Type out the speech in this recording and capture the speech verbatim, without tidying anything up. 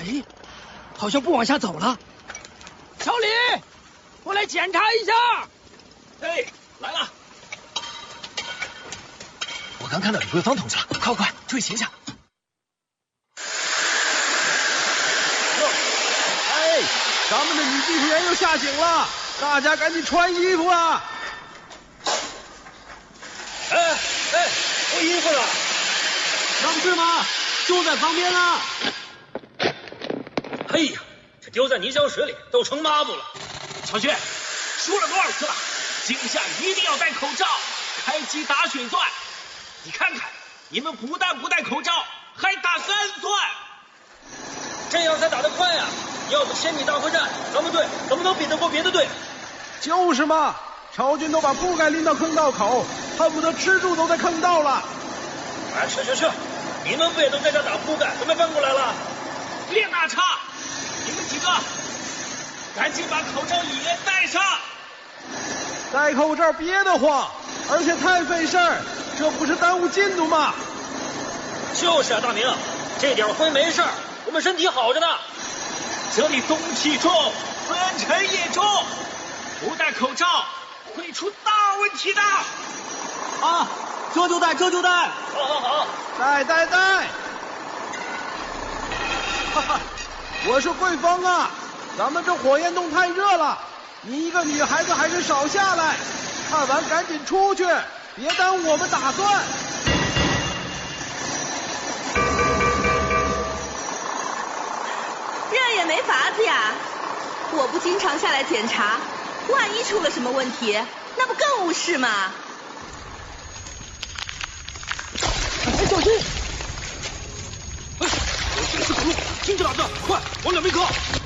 哎，好像不往下走了。小李，我来检查一下。 哎，来了。 我刚看到李桂芳同志了，快快退行下。 哎，咱们的女技术员又下井了，大家赶紧穿衣服啊！ 哎哎，脱衣服了， 那不是吗？就在旁边啊！ 哎呀，这丢在泥浆水里都成抹布了。小薛，说了多少次了，井下一定要戴口罩，开机打水钻。你看看，你们不但不戴口罩，还打干钻，这样才打得快啊！要不千米大会战，咱们队怎么能比得过别的队？ 就是嘛，朝军都把铺盖拎到坑道口，恨不得吃住都在坑道了。 哎，去去去！你们不也都在这打铺盖，怎么搬过来了？别打岔！你们几个，赶紧把口罩也戴上。 戴口罩憋得慌，而且太费事儿，这不是耽误进度吗？ 就是啊，大明，这点灰没事儿，我们身体好着呢。这里东气重，粉尘也重，不戴口罩会出大问题的。 啊，这就戴，这就戴。 好好好， 戴戴戴！哈哈，我说桂芳啊，咱们这火焰洞太热了，你一个女孩子还是少下来，看完赶紧出去，别耽误我们打算。 这也没法子呀，我不经常下来检查，万一出了什么问题，那不更误事吗？ 哎，小心！哎，有新四口路，听着打着，快往两边靠！